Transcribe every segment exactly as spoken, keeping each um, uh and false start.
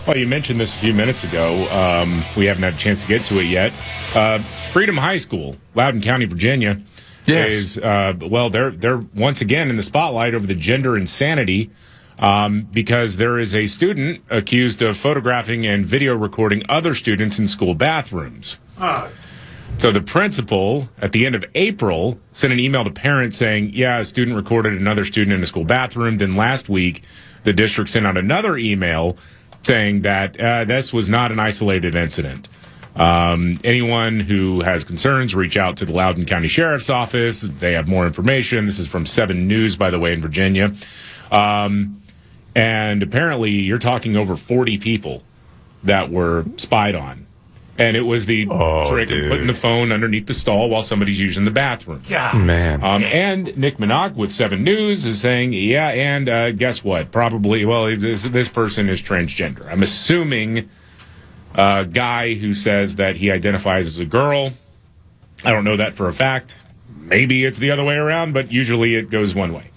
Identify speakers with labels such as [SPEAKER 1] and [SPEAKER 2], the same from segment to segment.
[SPEAKER 1] Well, you mentioned this a few minutes ago. Um, we haven't had a chance to get to it yet. Uh, Freedom High School, Loudoun County, Virginia,
[SPEAKER 2] yes.
[SPEAKER 1] is uh, well, they're they're once again in the spotlight over the gender insanity um, because there is a student accused of photographing and video recording other students in school bathrooms.
[SPEAKER 3] Oh.
[SPEAKER 1] So the principal, at the end of April, sent an email to parents saying, yeah, a student recorded another student in a school bathroom. Then last week, the district sent out another email saying that uh, this was not an isolated incident. Um, anyone who has concerns, reach out to the Loudoun County Sheriff's Office. They have more information. This is from seven News, by the way, in Virginia. Um, and apparently, you're talking over forty people that were spied on. And it was the
[SPEAKER 2] oh,
[SPEAKER 1] trick
[SPEAKER 2] dude.
[SPEAKER 1] of putting the phone underneath the stall while somebody's using the bathroom.
[SPEAKER 3] Yeah.
[SPEAKER 2] Man.
[SPEAKER 1] Um, and Nick Minogue with seven News is saying, yeah, and uh, guess what? Probably, well, this, this person is transgender. I'm assuming a guy who says that he identifies as a girl. I don't know that for a fact. Maybe it's the other way around, but usually it goes one way.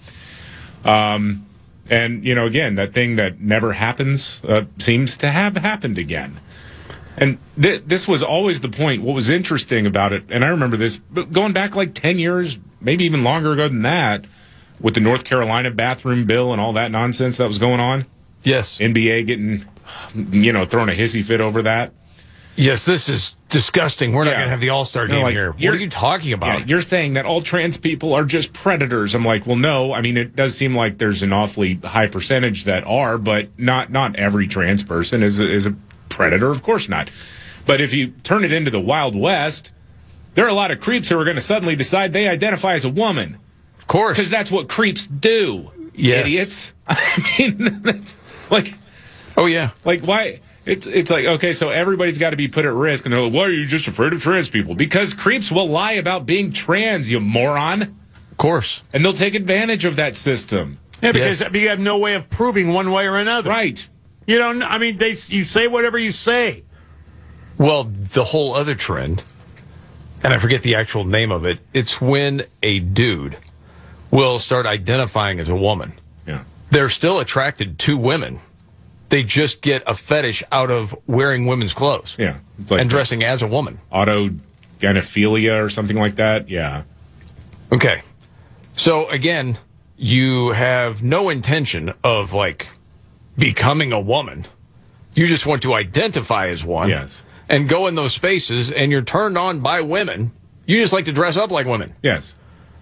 [SPEAKER 1] Um, and, you know, again, that thing that never happens uh, seems to have happened again. And th- this was always the point. What was interesting about it, and I remember this going back like ten years, maybe even longer ago than that, with the North Carolina bathroom bill and all that nonsense that was going on.
[SPEAKER 2] Yes.
[SPEAKER 1] N B A getting, you know, throwing a hissy fit over that.
[SPEAKER 2] Yes, this is disgusting. We're not
[SPEAKER 1] Yeah.
[SPEAKER 2] going to have the All-Star
[SPEAKER 1] No,
[SPEAKER 2] game
[SPEAKER 1] like,
[SPEAKER 2] here. What
[SPEAKER 1] you're-
[SPEAKER 2] are you talking about?
[SPEAKER 1] Yeah, you're saying that all trans people are just predators. I'm like, well, no. I mean, it does seem like there's an awfully high percentage that are, but not not every trans person is a, is a predator. Of course not. But if you turn it into the Wild West, there are a lot of creeps who are going to suddenly decide they identify as a woman.
[SPEAKER 2] Of course.
[SPEAKER 1] Because that's what creeps do,
[SPEAKER 2] Yes.
[SPEAKER 1] idiots. I mean, that's, like,
[SPEAKER 2] Oh, yeah.
[SPEAKER 1] like why? It's it's like, okay, so everybody's got to be put at risk. And they're like, why are you just afraid of trans people? Because creeps will lie about being trans, you moron.
[SPEAKER 2] Of course.
[SPEAKER 1] And they'll take advantage of that system.
[SPEAKER 3] Yeah, because
[SPEAKER 2] Yes.
[SPEAKER 3] you have no way of proving one way or another.
[SPEAKER 1] Right.
[SPEAKER 3] You don't, I mean, they you say whatever you say.
[SPEAKER 2] Well, the whole other trend, and I forget the actual name of it, it's when a dude will start identifying as a woman.
[SPEAKER 1] Yeah.
[SPEAKER 2] They're still attracted to women. They just get a fetish out of wearing women's clothes.
[SPEAKER 1] Yeah. It's like
[SPEAKER 2] and dressing as a woman.
[SPEAKER 1] autogynephilia or something like that. Yeah.
[SPEAKER 2] Okay. So, again, you have no intention of, like, becoming a woman. You just want to identify as one.
[SPEAKER 1] Yes.
[SPEAKER 2] And go in those spaces, and you're turned on by women. You just like to dress up like women.
[SPEAKER 1] Yes.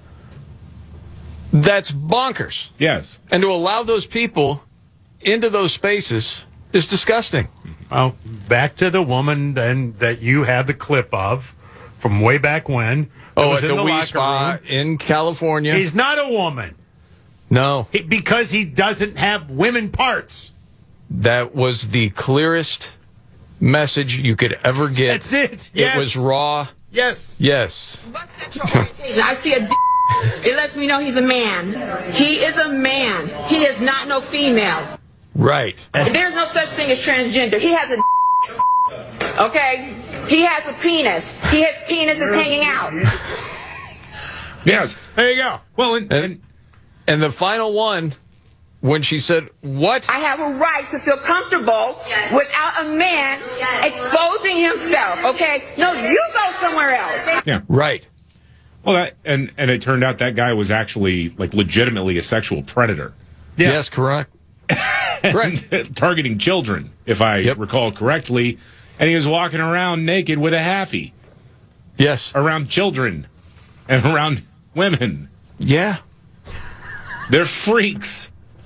[SPEAKER 2] That's bonkers.
[SPEAKER 1] Yes.
[SPEAKER 2] And to allow those people into those spaces is disgusting.
[SPEAKER 3] Well, back to the woman then that you have the clip of from way back when. that
[SPEAKER 2] Oh,
[SPEAKER 3] was
[SPEAKER 2] at
[SPEAKER 3] in
[SPEAKER 2] the
[SPEAKER 3] the
[SPEAKER 2] Wii
[SPEAKER 3] locker
[SPEAKER 2] Spa
[SPEAKER 3] room.
[SPEAKER 2] in California.
[SPEAKER 3] He's not a woman
[SPEAKER 2] no,
[SPEAKER 3] he, because he doesn't have women parts.
[SPEAKER 2] that was the clearest message you could ever get.
[SPEAKER 3] That's it. Yes.
[SPEAKER 2] It was raw.
[SPEAKER 3] Yes.
[SPEAKER 2] Yes.
[SPEAKER 4] I see a d- it lets me know he's a man. He is a man. He is not no female.
[SPEAKER 2] Right.
[SPEAKER 4] There's no such thing as transgender. He has a d- okay? He has a penis. He has penis is hanging out.
[SPEAKER 1] Yes.
[SPEAKER 3] There you go.
[SPEAKER 1] Well, and,
[SPEAKER 2] And,
[SPEAKER 1] and
[SPEAKER 2] and the final one, when she said, what?
[SPEAKER 4] I have a right to feel comfortable
[SPEAKER 5] Yes.
[SPEAKER 4] without a man
[SPEAKER 5] Yes.
[SPEAKER 4] exposing himself, okay? No, you go somewhere else.
[SPEAKER 1] yeah.
[SPEAKER 2] Right.
[SPEAKER 1] Well, that, and and it turned out that guy was actually like legitimately a sexual predator,
[SPEAKER 3] Yeah.
[SPEAKER 2] Yes, correct. Right.
[SPEAKER 1] targeting children, if I
[SPEAKER 2] Yep.
[SPEAKER 1] recall correctly. And he was walking around naked with a halfie
[SPEAKER 2] Yes.
[SPEAKER 1] around children and around women.
[SPEAKER 2] Yeah.
[SPEAKER 1] They're freaks.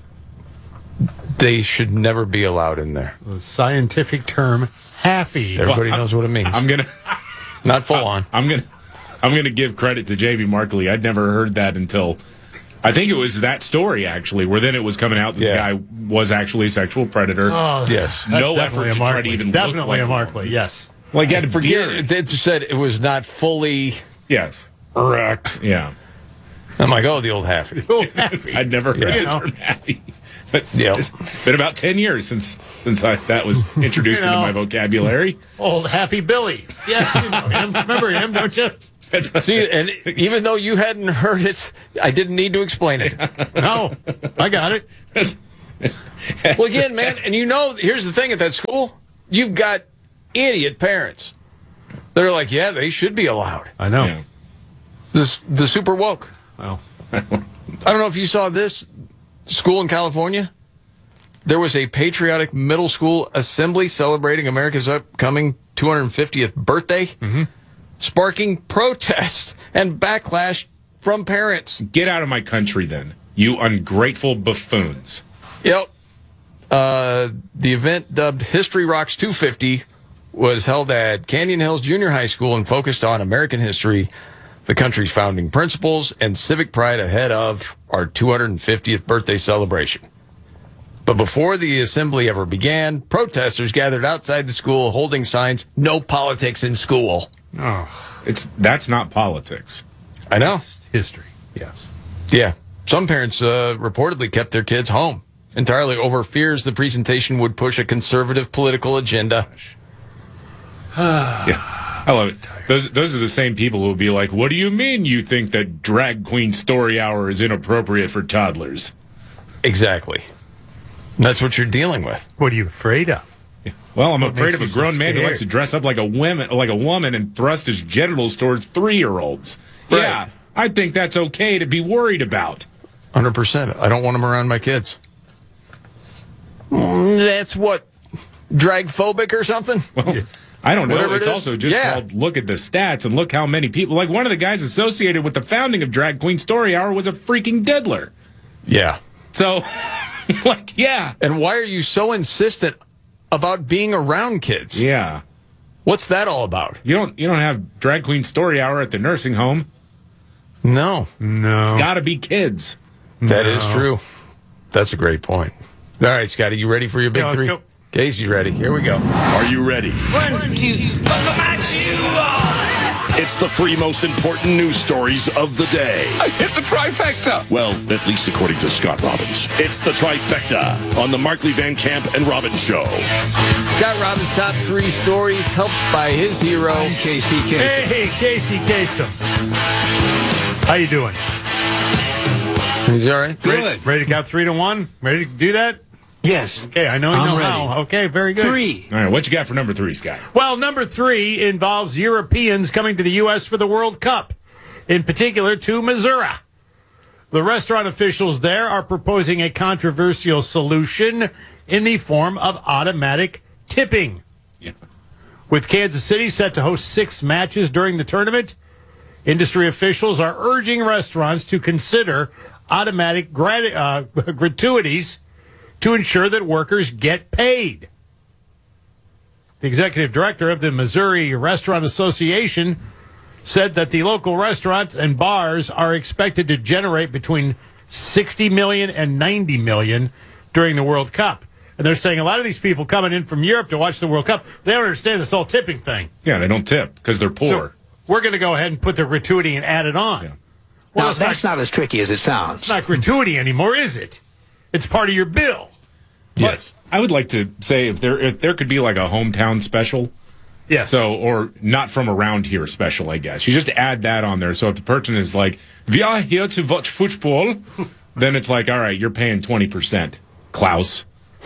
[SPEAKER 2] They should never be allowed in there.
[SPEAKER 3] The scientific term, halfy.
[SPEAKER 2] Everybody
[SPEAKER 1] Well,
[SPEAKER 2] knows what it means.
[SPEAKER 1] I'm gonna,
[SPEAKER 2] Not full on.
[SPEAKER 1] I'm gonna, I'm gonna give credit to J B Markley. I'd never heard that until. I think it was that story, actually, where then it was coming out that
[SPEAKER 2] Yeah.
[SPEAKER 1] the guy was actually a sexual predator.
[SPEAKER 3] Oh,
[SPEAKER 2] Yes.
[SPEAKER 3] that's
[SPEAKER 1] No
[SPEAKER 3] definitely
[SPEAKER 1] effort
[SPEAKER 3] a
[SPEAKER 1] to try to
[SPEAKER 3] Markley.
[SPEAKER 1] even look
[SPEAKER 3] Definitely
[SPEAKER 1] like
[SPEAKER 3] a
[SPEAKER 1] one.
[SPEAKER 3] Markley, yes.
[SPEAKER 1] Like, I
[SPEAKER 2] Forget
[SPEAKER 1] forget.
[SPEAKER 2] it. They just said it was not fully
[SPEAKER 1] Yes.
[SPEAKER 2] erect.
[SPEAKER 1] Yeah.
[SPEAKER 2] I'm like, oh, the old halfy.
[SPEAKER 3] Old halfy.
[SPEAKER 1] I'd never heard
[SPEAKER 2] Yeah.
[SPEAKER 1] the term happy. But
[SPEAKER 2] Yeah.
[SPEAKER 1] it's been about ten years since since I, that was introduced
[SPEAKER 3] You know.
[SPEAKER 1] into my vocabulary.
[SPEAKER 3] Old Happy Billy. Yeah, you know him. Remember him, don't you?
[SPEAKER 2] See, and even though you hadn't heard it, I didn't need to explain it.
[SPEAKER 3] No, I got it.
[SPEAKER 1] That's,
[SPEAKER 2] Well, again, man, and you know, here's the thing at that school. You've got idiot parents. They're like, yeah, they should be allowed.
[SPEAKER 3] I know.
[SPEAKER 1] Yeah.
[SPEAKER 2] This, the super woke.
[SPEAKER 3] Well,
[SPEAKER 2] I don't know if you saw this school in California. There was a patriotic middle school assembly celebrating America's upcoming two hundred fiftieth birthday, mm-hmm. sparking protest and backlash from parents.
[SPEAKER 1] Get out of my country, then, you ungrateful buffoons.
[SPEAKER 2] Yep. Uh, the event, dubbed History Rocks two fifty, was held at Canyon Hills Junior High School and focused on American history, the country's founding principles, and civic pride ahead of our two hundred fiftieth birthday celebration. But before the assembly ever began, protesters gathered outside the school holding signs, "No politics in school."
[SPEAKER 3] oh,
[SPEAKER 1] It's that's not politics.
[SPEAKER 2] I know.
[SPEAKER 3] it's history. Yes.
[SPEAKER 2] Yeah. Some parents uh, reportedly kept their kids home entirely over fears the presentation would push a conservative political agenda.
[SPEAKER 1] Yeah, I love it. Those those are the same people who will be like, "What do you mean you think that drag queen story hour is inappropriate for toddlers?"
[SPEAKER 2] Exactly. That's what you're dealing with.
[SPEAKER 3] What are you afraid of?
[SPEAKER 1] Well, I'm
[SPEAKER 3] What
[SPEAKER 1] afraid
[SPEAKER 3] makes
[SPEAKER 1] of a
[SPEAKER 3] you so
[SPEAKER 1] grown man who
[SPEAKER 3] scared?
[SPEAKER 1] likes to dress up like a woman, like a woman, and thrust his genitals towards three-year-olds.
[SPEAKER 2] Right.
[SPEAKER 1] Yeah, I think that's okay to be worried about.
[SPEAKER 2] one hundred percent. I don't want them around my kids. Mm, That's what? Drag phobic or something?
[SPEAKER 1] Well, I don't know.
[SPEAKER 2] Whatever it
[SPEAKER 1] It's
[SPEAKER 2] is.
[SPEAKER 1] also just
[SPEAKER 2] Yeah.
[SPEAKER 1] called look at the stats and look how many people. Like one of the guys associated with the founding of Drag Queen Story Hour was a freaking diddler.
[SPEAKER 2] Yeah.
[SPEAKER 1] So, like, yeah,
[SPEAKER 2] And why are you so insistent about being around kids?
[SPEAKER 1] yeah.
[SPEAKER 2] What's that all about?
[SPEAKER 1] You don't you don't have Drag Queen Story Hour at the nursing home.
[SPEAKER 2] No.
[SPEAKER 3] No.
[SPEAKER 1] It's got to be kids.
[SPEAKER 2] That is true. That's a great point. All right, Scotty, you ready for your big
[SPEAKER 3] Yeah, let's
[SPEAKER 2] three?
[SPEAKER 3] go.
[SPEAKER 2] Casey's ready. Here we go.
[SPEAKER 5] Are you ready?
[SPEAKER 6] One, two, buckle my shoe.
[SPEAKER 5] It's the three most important news stories of the day.
[SPEAKER 6] I hit the trifecta.
[SPEAKER 5] Well, at least according to Scott Robbins. It's the trifecta on the Markley Van Camp and Robbins Show.
[SPEAKER 2] Scott Robbins' top three stories, helped by his hero.
[SPEAKER 6] K C K.
[SPEAKER 3] Hey, Casey Kasem. How you doing?
[SPEAKER 2] He's all right.
[SPEAKER 3] Ready,
[SPEAKER 6] Good.
[SPEAKER 3] ready to count three to one? Ready to do that?
[SPEAKER 6] Yes.
[SPEAKER 3] Okay, I know you
[SPEAKER 6] I'm
[SPEAKER 3] know
[SPEAKER 6] ready.
[SPEAKER 3] how. Okay, very good.
[SPEAKER 6] Three.
[SPEAKER 1] All right, what you got for number three, Scott?
[SPEAKER 3] Well, number three involves Europeans coming to the U S for the World Cup, in particular to Missouri. The restaurant officials there are proposing a controversial solution in the form of automatic tipping.
[SPEAKER 1] Yeah.
[SPEAKER 3] With Kansas City set to host six matches during the tournament, industry officials are urging restaurants to consider automatic grat- uh, gratuities to ensure that workers get paid. The executive director of the Missouri Restaurant Association said that the local restaurants and bars are expected to generate between sixty million dollars and ninety million dollars during the World Cup. And they're saying a lot of these people coming in from Europe to watch the World Cup, they don't understand this whole tipping thing.
[SPEAKER 1] Yeah, they don't tip because they're poor.
[SPEAKER 3] So we're going to go ahead and put the gratuity and add it on.
[SPEAKER 1] Yeah.
[SPEAKER 3] Well,
[SPEAKER 6] Now,
[SPEAKER 3] it's
[SPEAKER 6] that's
[SPEAKER 3] not,
[SPEAKER 6] not as tricky as it sounds.
[SPEAKER 3] it's not gratuity anymore, is it? It's part of your bill.
[SPEAKER 2] Yes.
[SPEAKER 1] I would like to say if there if there could be like a hometown special,
[SPEAKER 3] Yes.
[SPEAKER 1] so or not from around here special, I guess. You just add that on there. So if the person is like, "We are here to watch football," then it's like, all right, you're paying twenty percent, Klaus.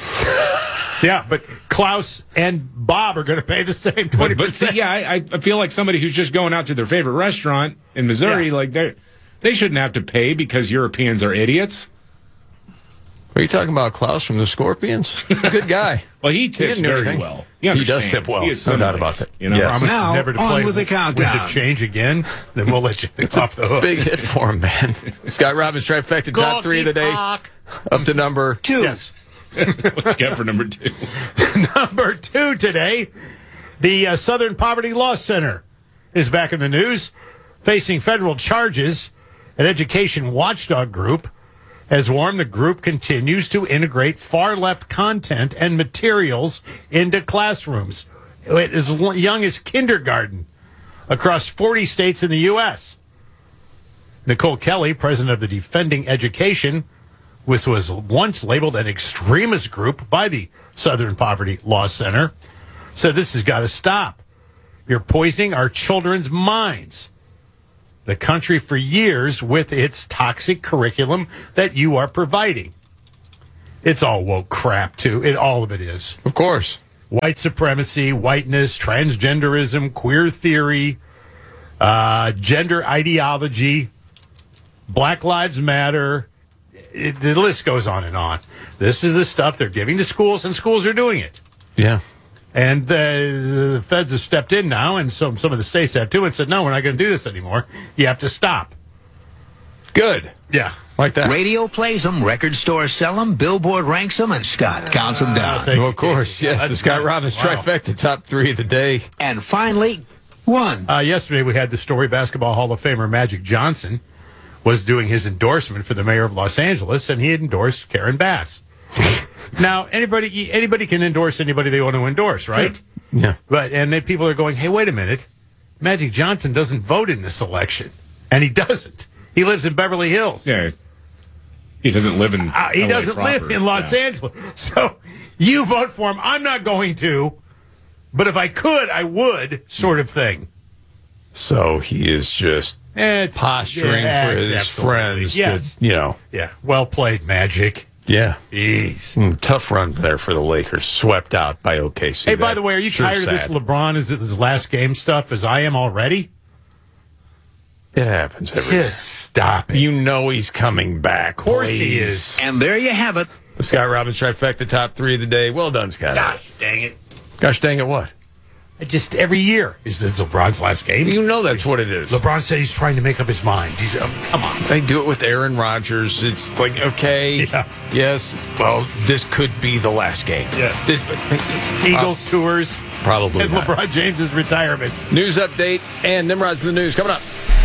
[SPEAKER 3] Yeah, but Klaus and Bob are going to pay the same twenty
[SPEAKER 1] But, but see,
[SPEAKER 3] percent.
[SPEAKER 1] yeah, I, I feel like somebody who's just going out to their favorite restaurant in Missouri,
[SPEAKER 3] Yeah.
[SPEAKER 1] like they they shouldn't have to pay because Europeans are idiots.
[SPEAKER 2] Are you talking about Klaus from the Scorpions? Good guy.
[SPEAKER 1] Well, he tips
[SPEAKER 2] didn't do
[SPEAKER 1] very
[SPEAKER 2] anything.
[SPEAKER 1] well.
[SPEAKER 2] He does
[SPEAKER 1] understands.
[SPEAKER 2] tip well.
[SPEAKER 1] He is
[SPEAKER 2] No doubt
[SPEAKER 1] assimilates,
[SPEAKER 2] about it.
[SPEAKER 1] You know,
[SPEAKER 2] Yes.
[SPEAKER 3] Promise
[SPEAKER 6] Now,
[SPEAKER 3] never to
[SPEAKER 6] on
[SPEAKER 3] play
[SPEAKER 6] with the
[SPEAKER 3] win
[SPEAKER 6] countdown.
[SPEAKER 3] to change again, then we'll let you off the hook.
[SPEAKER 2] Big hit for him, man. Scott Robbins, trifecta, top three of the day.
[SPEAKER 3] Cock.
[SPEAKER 2] Up to number
[SPEAKER 6] Two.
[SPEAKER 3] Yes.
[SPEAKER 1] what you got for number two?
[SPEAKER 3] Number two today, the uh, Southern Poverty Law Center is back in the news, facing federal charges. An education watchdog group has warned the group continues to integrate far-left content and materials into classrooms as young as kindergarten across forty states in the U S Nicole Kelly, president of the Defending Education, which was once labeled an extremist group by the Southern Poverty Law Center, said this has got to stop. You're poisoning our children's minds. The country for years with its toxic curriculum that you are providing. It's all woke crap, too. It All of it is.
[SPEAKER 2] Of course.
[SPEAKER 3] White supremacy, whiteness, transgenderism, queer theory, uh, gender ideology, Black Lives Matter. It, the list goes on and on. This is the stuff they're giving to schools, and schools are doing it.
[SPEAKER 2] Yeah.
[SPEAKER 3] And the, the feds have stepped in now, and some, some of the states have too, and said, no, we're not going to do this anymore. You have to stop.
[SPEAKER 2] Good.
[SPEAKER 3] Yeah.
[SPEAKER 2] Like that.
[SPEAKER 6] Radio plays them, record stores sell them, Billboard ranks them, and Scott counts them down.
[SPEAKER 3] thank
[SPEAKER 2] Well,
[SPEAKER 3] you,
[SPEAKER 2] of course.
[SPEAKER 3] Casey.
[SPEAKER 2] Yes,
[SPEAKER 3] That's
[SPEAKER 2] the Scott
[SPEAKER 3] nice.
[SPEAKER 2] Robbins
[SPEAKER 3] Wow.
[SPEAKER 2] trifecta, top three of the day.
[SPEAKER 6] And finally, one.
[SPEAKER 3] Uh, yesterday, we had the story Basketball Hall of Famer Magic Johnson was doing his endorsement for the mayor of Los Angeles, and he had endorsed Karen Bass. Now, anybody anybody can endorse anybody they want to endorse, right?
[SPEAKER 2] Yeah.
[SPEAKER 3] But and then people are going, hey, wait a minute. Magic Johnson doesn't vote in this election. And he doesn't. He lives in Beverly Hills.
[SPEAKER 1] Yeah. He doesn't live in.
[SPEAKER 3] Uh, he
[SPEAKER 1] L A
[SPEAKER 3] doesn't
[SPEAKER 1] proper.
[SPEAKER 3] live in Los
[SPEAKER 1] Yeah.
[SPEAKER 3] Angeles. So you vote for him. I'm not going to. But if I could, I would, sort of thing.
[SPEAKER 2] So he is just
[SPEAKER 3] It's,
[SPEAKER 2] posturing
[SPEAKER 3] yeah,
[SPEAKER 2] for his
[SPEAKER 3] absolutely.
[SPEAKER 2] friends.
[SPEAKER 3] Yes.
[SPEAKER 2] To, you know.
[SPEAKER 3] Yeah. Well played, Magic.
[SPEAKER 2] Yeah.
[SPEAKER 3] Jeez.
[SPEAKER 2] Mm, tough run there for the Lakers. Swept out by O K C.
[SPEAKER 3] Hey, by
[SPEAKER 2] That
[SPEAKER 3] the way, are you
[SPEAKER 2] sure
[SPEAKER 3] tired of this
[SPEAKER 2] sad.
[SPEAKER 3] LeBron is it his last game stuff as I am already?
[SPEAKER 2] It happens every day.
[SPEAKER 3] Just stop it.
[SPEAKER 2] You know he's coming back. Of
[SPEAKER 3] course he is.
[SPEAKER 6] And there you have it.
[SPEAKER 2] The Scott Robbins trifecta, top three of the day. Well done, Scott.
[SPEAKER 3] Gosh dang it.
[SPEAKER 2] Gosh dang it, what?
[SPEAKER 3] Just every year. Is this LeBron's last game?
[SPEAKER 2] You know that's what it is.
[SPEAKER 3] LeBron said he's trying to make up his mind. He's, um, come on.
[SPEAKER 2] They do it with Aaron Rodgers. It's like, okay,
[SPEAKER 3] Yeah.
[SPEAKER 2] yes, well, this could be the last game.
[SPEAKER 3] Yes.
[SPEAKER 2] This,
[SPEAKER 3] Eagles tours
[SPEAKER 2] probably
[SPEAKER 3] and
[SPEAKER 2] not.
[SPEAKER 3] LeBron James's retirement.
[SPEAKER 2] News update and Nimrod's the news coming up.